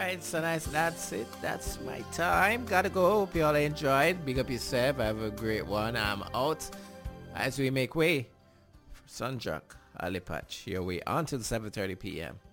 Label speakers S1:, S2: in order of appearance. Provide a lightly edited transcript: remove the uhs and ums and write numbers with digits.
S1: right, so nice. That's it. That's my time. Gotta go. Hope you all enjoyed. Big up yourself. Have a great one. I'm out as we make way for Sunjock Ali Patch. Your way until 7:30 p.m.